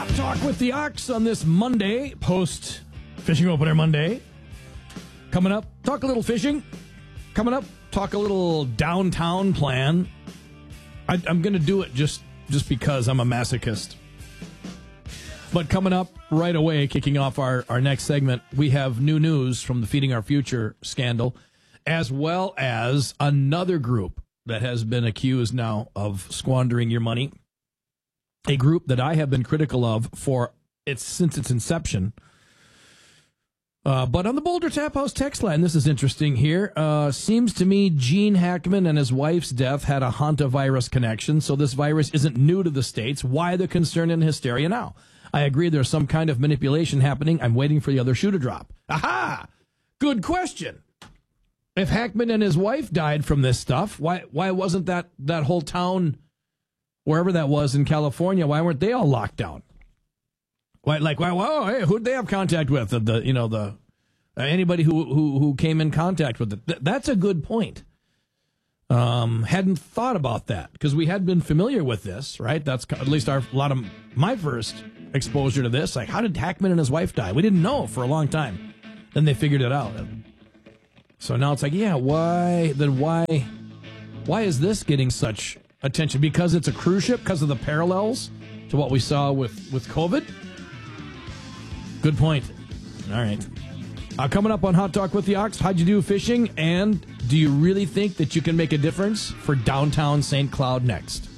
Hot Talk with the Ox on this Monday, post Fishing Opener Monday. Coming up, talk a little fishing. Coming up, talk a little downtown plan. I'm going to do it just because I'm a masochist. But coming up right away, kicking off our next segment, we have new news from the Feeding Our Future scandal, as well as another group that has been accused now of squandering your money. A group that I have been critical of since its inception. But on the Boulder Tap House text line, this is interesting here. Seems to me Gene Hackman and his wife's death had a hantavirus connection, so this virus isn't new to the States. Why the concern and hysteria now? I agree there's some kind of manipulation happening. I'm waiting for the other shoe to drop. Aha! Good question. If Hackman and his wife died from this stuff, why wasn't that whole town, wherever that was in California, why weren't they all locked down? Hey, who'd they have contact with? Anybody who came in contact with it. That's a good point. Hadn't thought about that because we had been familiar with this, right? That's at least a lot of my first exposure to this. Like, how did Hackman and his wife die? We didn't know for a long time. Then they figured it out. So now it's like, yeah, why is this getting such attention? Because it's a cruise ship, because of the parallels to what we saw with COVID? Good point. All right. Coming up on Hot Talk with the Ox, how'd you do fishing? And do you really think that you can make a difference for downtown St. Cloud next?